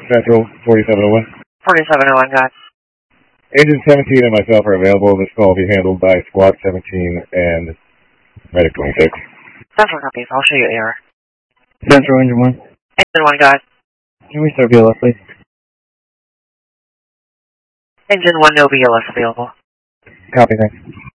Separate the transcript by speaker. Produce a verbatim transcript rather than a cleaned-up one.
Speaker 1: Central, forty-seven oh one.
Speaker 2: forty-seven oh one, got.
Speaker 1: Agent seventeen and myself are available. This call will be handled by Squad seventeen and Medic twenty-six.
Speaker 2: Central copies, I'll show you error.
Speaker 3: Central, Engine one.
Speaker 2: Engine one, got.
Speaker 3: Can we start B L S, please?
Speaker 2: Engine one, no B L S available.
Speaker 3: Copy, thanks.